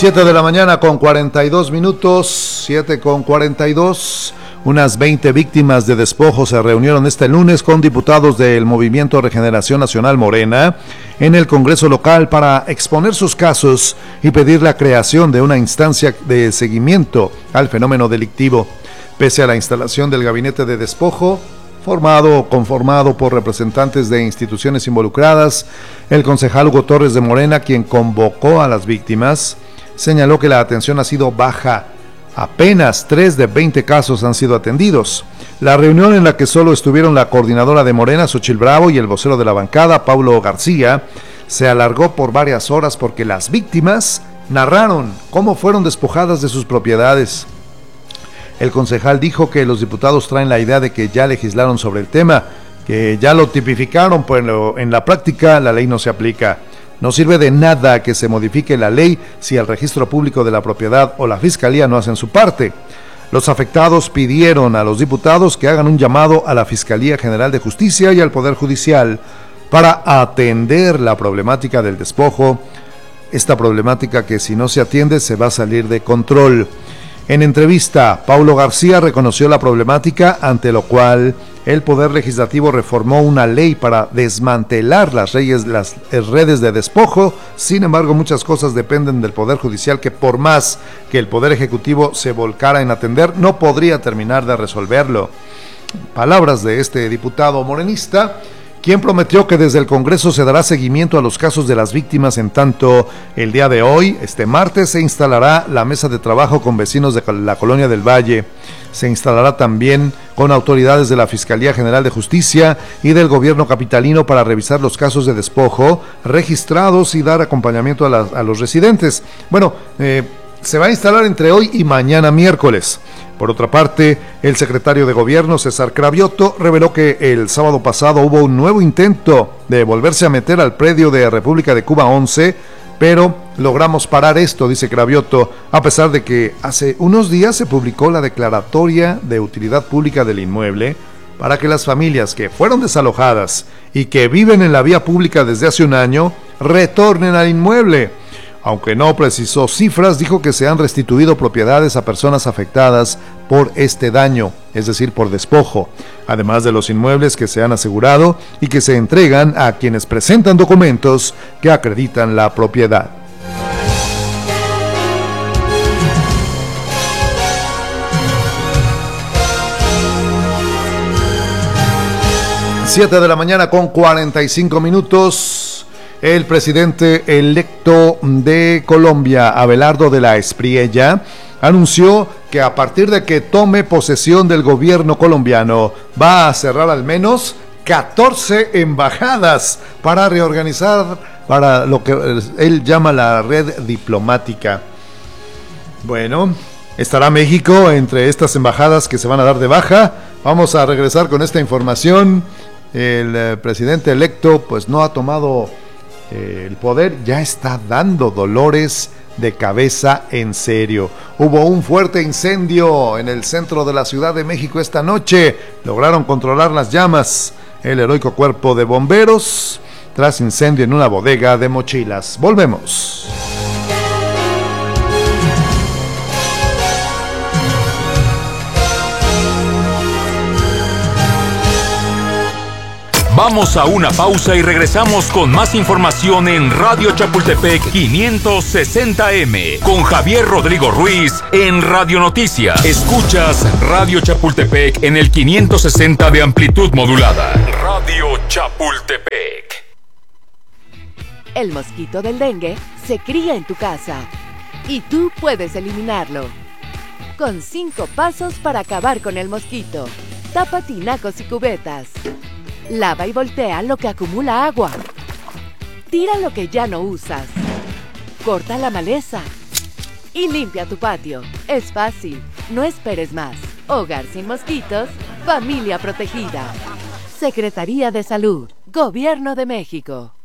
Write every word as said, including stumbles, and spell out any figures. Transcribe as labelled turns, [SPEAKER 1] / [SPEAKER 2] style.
[SPEAKER 1] siete de la mañana con cuarenta y dos minutos, siete con cuarenta y dos. Unas veinte víctimas de despojo se reunieron este lunes con diputados del Movimiento Regeneración Nacional Morena en el Congreso local para exponer sus casos y pedir la creación de una instancia de seguimiento al fenómeno delictivo. Pese a la instalación del gabinete de despojo, formado o conformado por representantes de instituciones involucradas, el concejal Hugo Torres de Morena, quien convocó a las víctimas, señaló que la atención ha sido baja. Apenas tres de veinte casos han sido atendidos. La reunión, en la que solo estuvieron la coordinadora de Morena, Xochitl Bravo, y el vocero de la bancada, Paulo García, se alargó por varias horas porque las víctimas narraron cómo fueron despojadas de sus propiedades. El concejal dijo que los diputados traen la idea de que ya legislaron sobre el tema, que ya lo tipificaron, pero en la práctica la ley no se aplica. No sirve de nada que se modifique la ley si el registro público de la propiedad o la fiscalía no hacen su parte. Los afectados pidieron a los diputados que hagan un llamado a la Fiscalía General de Justicia y al Poder Judicial para atender la problemática del despojo, esta problemática que, si no se atiende, se va a salir de control. En entrevista, Paulo García reconoció la problemática, ante lo cual el Poder Legislativo reformó una ley para desmantelar las, reyes, las redes de despojo. Sin embargo, muchas cosas dependen del Poder Judicial, que por más que el Poder Ejecutivo se volcara en atender, no podría terminar de resolverlo. Palabras de este diputado morenista, quien prometió que desde el Congreso se dará seguimiento a los casos de las víctimas. En tanto, el día de hoy, este martes, se instalará la mesa de trabajo con vecinos de la Colonia del Valle. Se instalará también con autoridades de la Fiscalía General de Justicia y del gobierno capitalino para revisar los casos de despojo registrados y dar acompañamiento a, la, a los residentes. Bueno, eh, se va a instalar entre hoy y mañana miércoles. Por otra parte, el secretario de Gobierno, César Cravioto, reveló que el sábado pasado hubo un nuevo intento de volverse a meter al predio de República de Cuba once, pero logramos parar esto, dice Cravioto, a pesar de que hace unos días se publicó la declaratoria de utilidad pública del inmueble para que las familias que fueron desalojadas y que viven en la vía pública desde hace un año retornen al inmueble. Aunque no precisó cifras, dijo que se han restituido propiedades a personas afectadas por este daño, es decir, por despojo, además de los inmuebles que se han asegurado y que se entregan a quienes presentan documentos que acreditan la propiedad. siete de la mañana con cuarenta y cinco minutos. El presidente electo de Colombia, Abelardo de la Espriella, anunció que a partir de que tome posesión del gobierno colombiano, va a cerrar al menos catorce embajadas para reorganizar para lo que él llama la red diplomática. Bueno, ¿estará México entre estas embajadas que se van a dar de baja? Vamos a regresar con esta información. El eh, presidente electo pues no ha tomado eh, el poder, ya está dando dolores de cabeza en serio. Hubo un fuerte incendio en el centro de la Ciudad de México esta noche. Lograron controlar las llamas el heroico cuerpo de bomberos tras incendio en una bodega de mochilas. Volvemos.
[SPEAKER 2] Vamos a una pausa y regresamos con más información en Radio Chapultepec quinientos sesenta eme con Javier Rodrigo Ruiz en Radio Noticias. Escuchas Radio Chapultepec en el quinientos sesenta de amplitud modulada. Radio Chapultepec.
[SPEAKER 3] El mosquito del dengue se cría en tu casa y tú puedes eliminarlo con cinco pasos para acabar con el mosquito. Tapa tinacos y cubetas. Lava y voltea lo que acumula agua. Tira lo que ya no usas. Corta la maleza. Y limpia tu patio. Es fácil. No esperes más. Hogar sin mosquitos. Familia protegida. Secretaría de Salud. Gobierno de México.